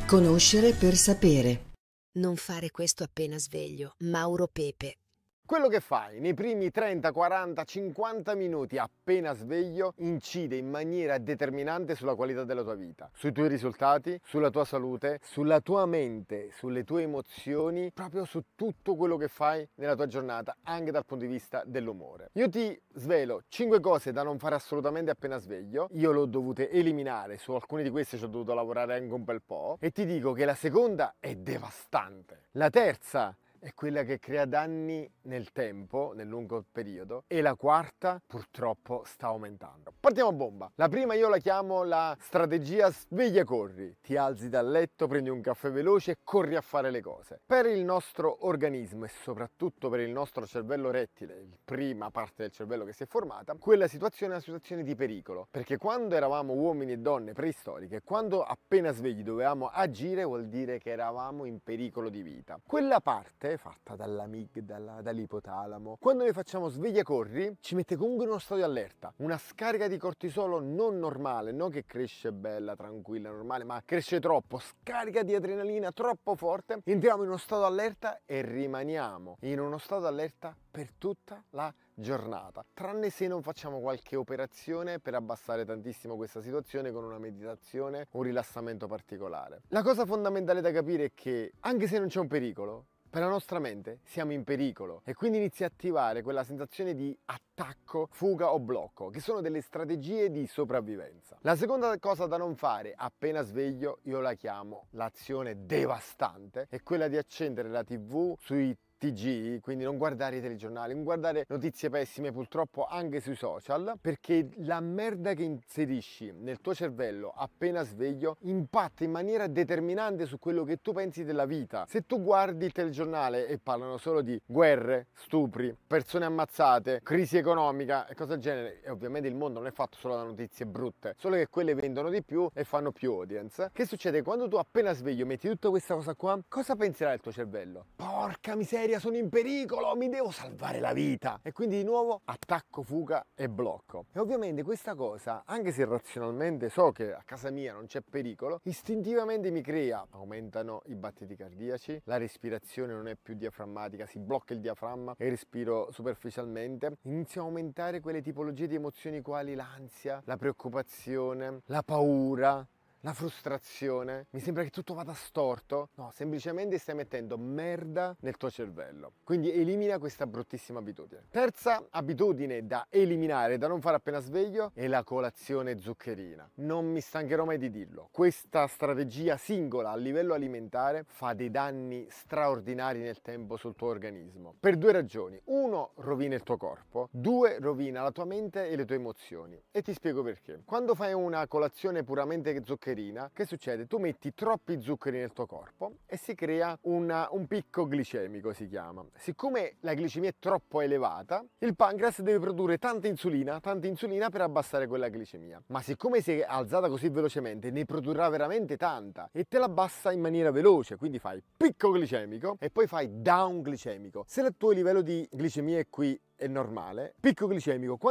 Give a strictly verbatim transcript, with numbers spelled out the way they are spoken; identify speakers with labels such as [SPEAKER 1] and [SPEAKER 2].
[SPEAKER 1] Conoscere per sapere.
[SPEAKER 2] Non fare questo appena sveglio. Mauro Pepe.
[SPEAKER 3] Quello che fai nei primi trenta, quaranta, cinquanta minuti appena sveglio incide in maniera determinante sulla qualità della tua vita, sui tuoi risultati, sulla tua salute, sulla tua mente, sulle tue emozioni, proprio su tutto quello che fai nella tua giornata, anche dal punto di vista dell'umore. Io ti svelo cinque cose da non fare assolutamente appena sveglio. Io l'ho dovute eliminare, su alcune di queste ci ho dovuto lavorare anche un bel po', e ti dico che la seconda è devastante. La terza è quella che crea danni nel tempo, nel lungo periodo, e la quarta purtroppo sta aumentando. Partiamo a bomba. La prima io la chiamo la strategia sveglia corri. Ti alzi dal letto, prendi un caffè veloce e corri a fare le cose. Per il nostro organismo e soprattutto per il nostro cervello rettile, la prima parte del cervello che si è formata, quella situazione è una situazione di pericolo, perché quando eravamo uomini e donne preistoriche, quando appena svegli dovevamo agire, vuol dire che eravamo in pericolo di vita. Quella parte fatta dall'amigdala, dall'ipotalamo, quando noi facciamo sveglia corri ci mette comunque in uno stato di allerta, una scarica di cortisolo non normale, non che cresce bella, tranquilla, normale, ma cresce troppo, scarica di adrenalina troppo forte, entriamo in uno stato di allerta e rimaniamo in uno stato di allerta per tutta la giornata, tranne se non facciamo qualche operazione per abbassare tantissimo questa situazione con una meditazione, un rilassamento particolare. La cosa fondamentale da capire è che anche se non c'è un pericolo, per la nostra mente siamo in pericolo e quindi inizia a attivare quella sensazione di attacco, fuga o blocco, che sono delle strategie di sopravvivenza. La seconda cosa da non fare appena sveglio, io la chiamo l'azione devastante, è quella di accendere la tivù sui T G, quindi non guardare i telegiornali, non guardare notizie pessime purtroppo anche sui social, perché la merda che inserisci nel tuo cervello appena sveglio impatta in maniera determinante su quello che tu pensi della vita. Se tu guardi il telegiornale e parlano solo di guerre, stupri, persone ammazzate, crisi economica e cose del genere, e ovviamente il mondo non è fatto solo da notizie brutte, solo che quelle vendono di più e fanno più audience. Che succede? Quando tu appena sveglio metti tutta questa cosa qua, cosa penserà il tuo cervello? Porca miseria, sono in pericolo, mi devo salvare la vita, e quindi di nuovo attacco, fuga e blocco. E ovviamente questa cosa, anche se razionalmente so che a casa mia non c'è pericolo, istintivamente mi crea, aumentano i battiti cardiaci, la respirazione non è più diaframmatica, si blocca il diaframma e respiro superficialmente, inizio a aumentare quelle tipologie di emozioni quali l'ansia, la preoccupazione, la paura, la frustrazione. Mi sembra che tutto vada storto. No, semplicemente stai mettendo merda nel tuo cervello. Quindi elimina questa bruttissima abitudine. Terza abitudine da eliminare, da non fare appena sveglio, è la colazione zuccherina. Non mi stancherò mai di dirlo. Questa strategia singola a livello alimentare fa dei danni straordinari nel tempo sul tuo organismo. Per due ragioni. Uno, rovina il tuo corpo. Due, rovina la tua mente e le tue emozioni. E ti spiego perché. Quando fai una colazione puramente zuccherina, che succede? Tu metti troppi zuccheri nel tuo corpo e si crea una, un picco glicemico, si chiama. Siccome la glicemia è troppo elevata, il pancreas deve produrre tanta insulina, tanta insulina per abbassare quella glicemia. Ma siccome si è alzata così velocemente, ne produrrà veramente tanta e te la abbassa in maniera veloce, quindi fai picco glicemico e poi fai down glicemico. Se il tuo livello di glicemia è qui è normale, picco glicemico,